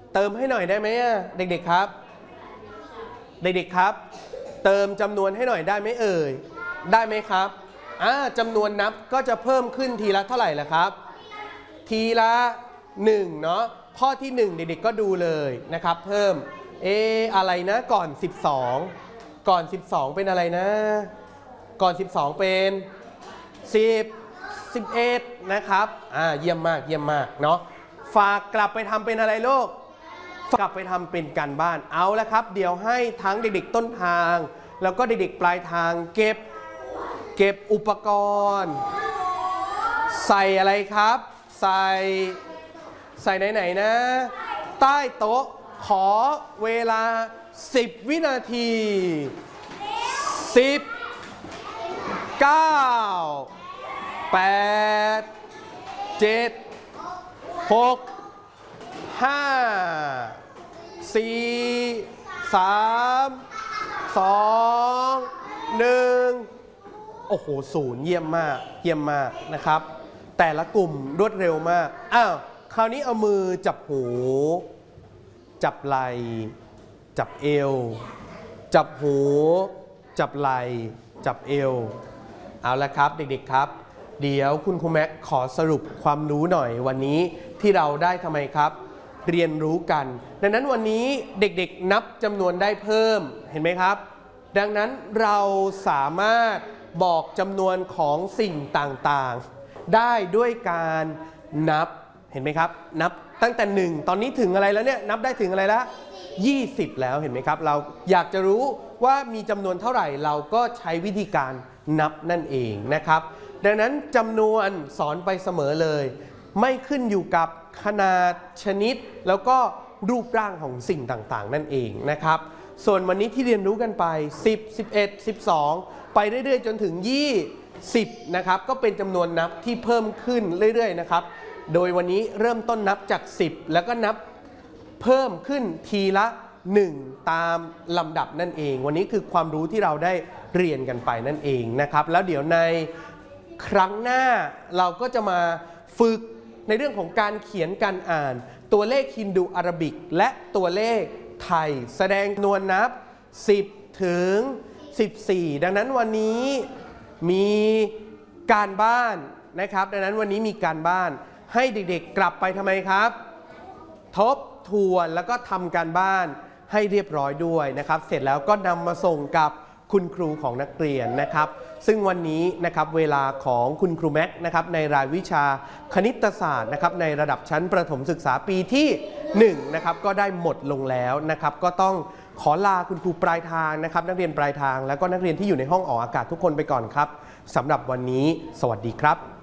เติมให้หน่อยได้ไหมเด็กๆครับเด็กๆครับเติมจำนวนให้หน่อยได้ไหมเอ่ยได้ไหมครับจำนวนนับก็จะเพิ่มขึ้นทีละเท่าไหร่ล่ะครับทีละ1เนาะข้อที่1เด็กๆก็ดูเลยนะครับเพิ่มอะไรนะก่อน12เป็นอะไรนะก่อน12เป็น10 11นะครับเยี่ยมมากเยี่ยมมากเนาะฝากกลับไปทำเป็นอะไรลูกกลับไปทำเป็นการบ้านเอาละครับเดี๋ยวให้ทั้งเด็กๆต้นทางแล้วก็เด็กๆปลายทางเก็บอุปกรณ์ใส่อะไรครับใส่ไหนนะใต้โต๊ะขอเวลา10 วินาที10 9 8 7 6 5 4 3 2 1โอ้โห0เยี่ยมมากเยี่ยมมากนะครับแต่ละกลุ่มรวดเร็วมากคราวนี้เอามือจับหูจับไหล่จับเอวจับหูจับไหล่จับเอวเอาละครับเด็กๆครับเดี๋ยวคุณครูแม็กขอสรุปความรู้หน่อยวันนี้ที่เราได้ทำไมครับเรียนรู้กันดังนั้นวันนี้เด็กๆนับจำนวนได้เพิ่มเห็นไหมครับดังนั้นเราสามารถบอกจำนวนของสิ่งต่างๆได้ด้วยการนับเห็นไหมครับนับตั้งแต่1ตอนนี้ถึงอะไรแล้วเนี่ยนับได้ถึงอะไรแล้ว20แล้วเห็นไหมครับเราอยากจะรู้ว่ามีจำนวนเท่าไหร่เราก็ใช้วิธีการนับนั่นเองนะครับดังนั้นจำนวนสอนไปเสมอเลยไม่ขึ้นอยู่กับขนาดชนิดแล้วก็รูปร่างของสิ่งต่างๆนั่นเองนะครับส่วนวันนี้ที่เรียนรู้กันไป10 11 12ไปเรื่อยๆจนถึง20นะครับก็เป็นจำนวนนับที่เพิ่มขึ้นเรื่อยๆนะครับโดยวันนี้เริ่มต้นนับจาก10แล้วก็นับเพิ่มขึ้นทีละ1ตามลำดับนั่นเองวันนี้คือความรู้ที่เราได้เรียนกันไปนั่นเองนะครับแล้วเดี๋ยวในครั้งหน้าเราก็จะมาฝึกในเรื่องของการเขียนการอ่านตัวเลขฮินดูอาราบิกและตัวเลขไทยแสดงจำนวนนับ10ถึง14ดังนั้นวันนี้มีการบ้านนะครับดังนั้นวันนี้มีการบ้านให้เด็กๆกลับไปทำไมครับทบทวนแล้วก็ทำการบ้านให้เรียบร้อยด้วยนะครับเสร็จแล้วก็นำมาส่งกับคุณครูของนักเรียนนะครับซึ่งวันนี้นะครับเวลาของคุณครูแม็กนะครับในรายวิชาคณิตศาสตร์นะครับในระดับชั้นประถมศึกษาปีที่1นะครับก็ได้หมดลงแล้วนะครับก็ต้องขอลาคุณครูปลายทางนะครับนักเรียนปลายทางแล้วก็นักเรียนที่อยู่ในห้องออกอากาศทุกคนไปก่อนครับสำหรับวันนี้สวัสดีครับ